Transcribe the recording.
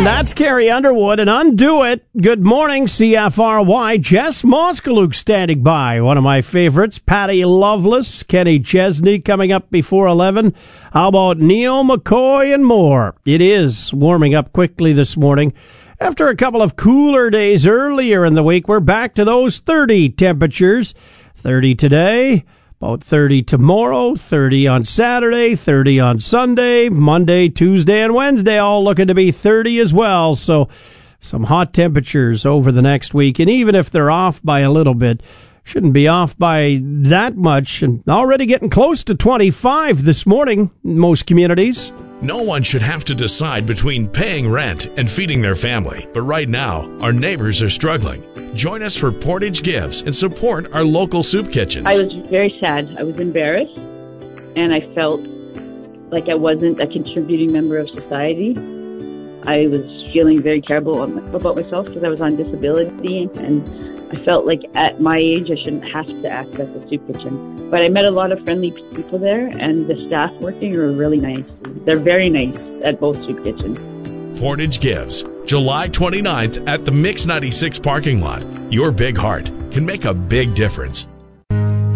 That's Carrie Underwood, and Undo It. Good morning, CFRY. Jess Moskaluk standing by. One of my favorites, Patty Loveless, Kenny Chesney coming up before 11. How about Neil McCoy and more? It is warming up quickly this morning. After a couple of cooler days earlier in the week, we're back to those 30 temperatures. 30 today. About 30 tomorrow, 30 on Saturday, 30 on Sunday, Monday, Tuesday, and Wednesday, all looking to be 30 as well. So some hot temperatures over the next week. And even if they're off by a little bit, shouldn't be off by that much. And already getting close to 25 this morning in most communities. No one should have to decide between paying rent and feeding their family. But right now, our neighbors are struggling. Join us for Portage Gives and support our local soup kitchens. I was very sad. I was embarrassed, and I felt like I wasn't a contributing member of society. I was feeling very terrible about myself because I was on disability, and I felt like at my age I shouldn't have to access a soup kitchen. But I met a lot of friendly people there, and the staff working are really nice. They're very nice at both soup kitchens. Portage Gives, July 29th at the Mix 96 parking lot. Your big heart can make a big difference.